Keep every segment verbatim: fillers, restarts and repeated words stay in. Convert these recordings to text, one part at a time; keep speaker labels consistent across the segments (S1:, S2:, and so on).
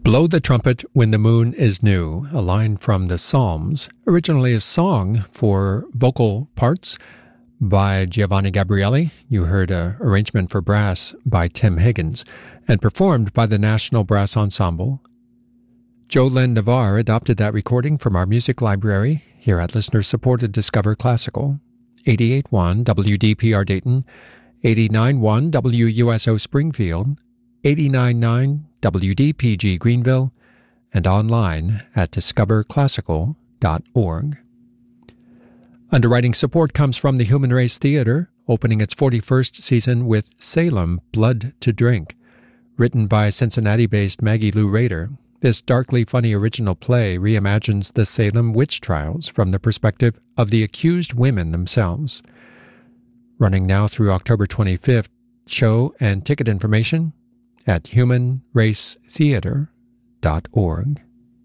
S1: Blow the Trumpet When the Moon is New, a line from the Psalms, originally a song for vocal parts by Giovanni Gabrielli. You heard an arrangement for brass by Tim Higgins, and performed by the National Brass Ensemble. Joe Len Navarre adopted that recording from our music library here at listener-supported Discover Classical. eighty-eight point one W D P R Dayton, eighty-nine point one W U S O Springfield, eighty-nine point nine W D P G Greenville, and online at discover classical dot org. Underwriting support comes from the Human Race Theater, opening its forty-first season with Salem, Blood to Drink. Written by Cincinnati-based Maggie Lou Rader, this darkly funny original play reimagines the Salem witch trials from the perspective of the accused women themselves. Running now through October twenty-fifth, show and ticket information at human race theater dot org.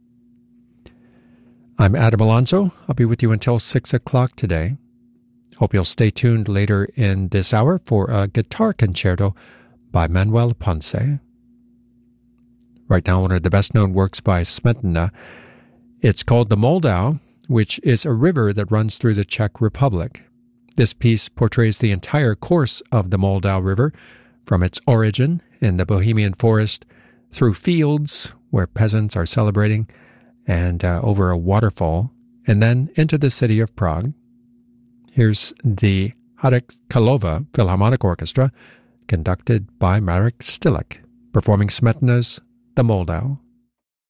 S1: I'm Adam Alonso. I'll be with you until six o'clock today. Hope you'll stay tuned later in this hour for a guitar concerto by Manuel Ponce. Right now, one of the best-known works by Smetana. It's called the Moldau, which is a river that runs through the Czech Republic. This piece portrays the entire course of the Moldau River, from its origin in the Bohemian forest, through fields where peasants are celebrating, and uh, over a waterfall, and then into the city of Prague. Here's the Hradec Králové Philharmonic Orchestra, conducted by Marek Stilic, performing Smetana's The Moldau.